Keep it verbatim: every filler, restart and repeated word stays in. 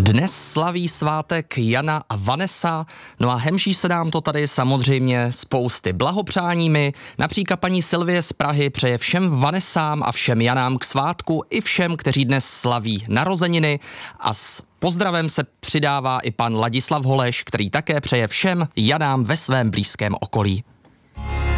Dnes slaví svátek Jana a Vanessa, no a hemží se nám to tady samozřejmě spousty blahopřáními. Například paní Sylvie z Prahy přeje všem Vanessám a všem Janám k svátku i všem, kteří dnes slaví narozeniny, a s pozdravem se přidává i pan Ladislav Holeš, který také přeje všem Janám ve svém blízkém okolí.